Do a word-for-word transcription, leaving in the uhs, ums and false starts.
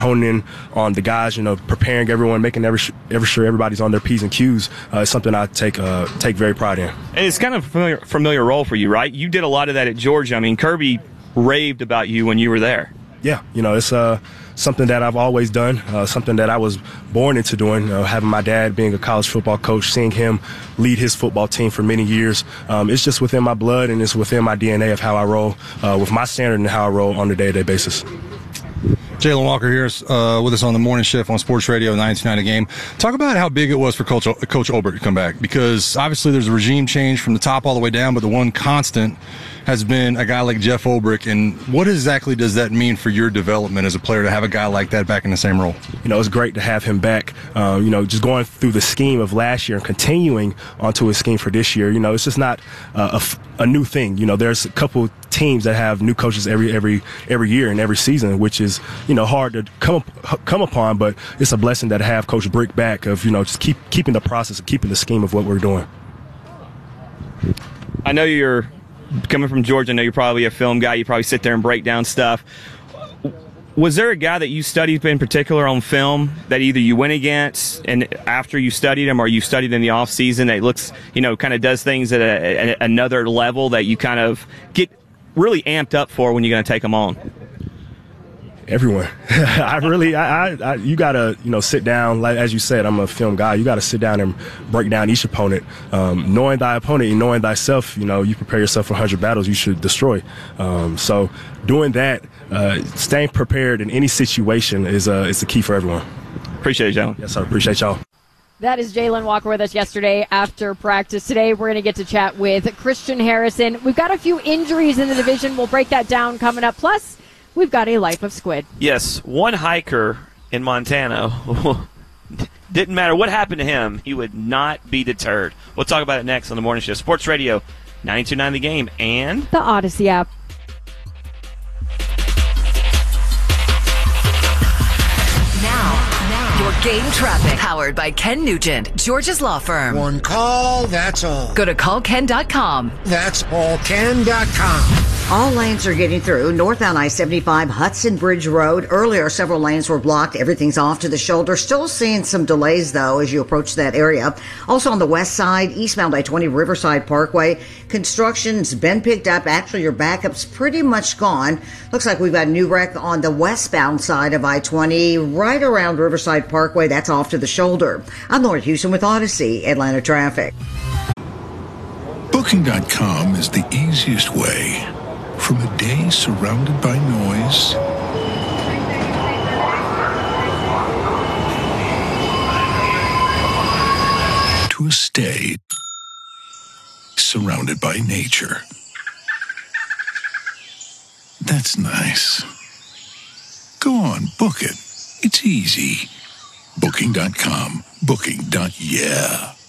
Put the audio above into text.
honing in on the guys, you know, preparing everyone, making every, every sure everybody's on their P's and Q's uh, is something I take uh, take very pride in. And it's kind of a familiar, familiar role for you, right? You did a lot of that at Georgia. I mean, Kirby raved about you when you were there. Yeah, you know, it's uh, something that I've always done, uh, something that I was born into doing, uh, having my dad being a college football coach, seeing him lead his football team for many years. Um, it's just within my blood and it's within my D N A of how I roll uh, with my standard and how I roll on a day-to-day basis. Jalen Walker here uh, with us on the morning shift on Sports Radio ninety-two point nine The Game. Talk about how big it was for Coach, Coach Ulbrich to come back, because obviously there's a regime change from the top all the way down, but the one constant has been a guy like Jeff Ulbrich. And what exactly does that mean for your development as a player to have a guy like that back in the same role? You know, it's great to have him back. Uh, you know, just going through the scheme of last year and continuing onto his scheme for this year. You know, it's just not uh, a, a new thing. You know, there's a couple teams that have new coaches every every every year and every season, which is, you know, hard to come come upon, but it's a blessing that to have Coach Brick back of, you know, just keep keeping the process and keeping the scheme of what we're doing. I know you're coming from Georgia. I know you're probably a film guy. You probably sit there and break down stuff. Was there a guy that you studied in particular on film that either you went against and after you studied him, or you studied in the off season that looks, you know, kind of does things at a, a, another level that you kind of get really amped up for when you're going to take them on? Everyone. I really, I, I, I, you gotta, you know, sit down. Like as you said, I'm a film guy. You gotta sit down and break down each opponent, um, knowing thy opponent and knowing thyself. You know, you prepare yourself for one hundred battles you should destroy. Um, so doing that, uh, staying prepared in any situation is uh, is the key for everyone. Appreciate it, Jalen. Yes, sir. Appreciate y'all. That is Jalen Walker with us yesterday after practice. Today we're going to get to chat with Christian Harrison. We've got a few injuries in the division. We'll break that down coming up. Plus, we've got a life of squid. Yes, one hiker in Montana. Didn't matter what happened to him, he would not be deterred. We'll talk about it next on the morning shift. Sports Radio ninety-two point nine The Game and the Odyssey app. Your game traffic, powered by Ken Nugent, Georgia's law firm. One call, that's all. Go to call ken dot com. That's all ken dot com. All lanes are getting through. Northbound I seventy-five, Hudson Bridge Road. Earlier, several lanes were blocked. Everything's off to the shoulder. Still seeing some delays, though, as you approach that area. Also on the west side, eastbound I twenty, Riverside Parkway. Construction's been picked up. Actually, your backup's pretty much gone. Looks like we've got a new wreck on the westbound side of I twenty, right around Riverside Parkway. That's off to the shoulder. I'm Laura Houston with Odyssey, Atlanta Traffic. Booking dot com is the easiest way. From a day surrounded by noise to a stay surrounded by nature. That's nice. Go on, book it. It's easy. Booking dot com. Booking. Yeah.